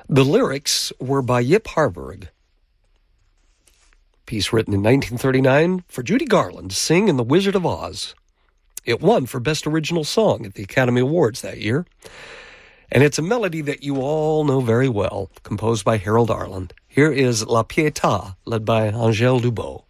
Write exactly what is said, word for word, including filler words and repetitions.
The lyrics were by Yip Harburg. Piece written in nineteen thirty-nine for Judy Garland to sing in The Wizard of Oz. It won for Best Original Song at the Academy Awards that year. And it's a melody that you all know very well, composed by Harold Arlen. Here is La Pietà, led by Angèle Dubot.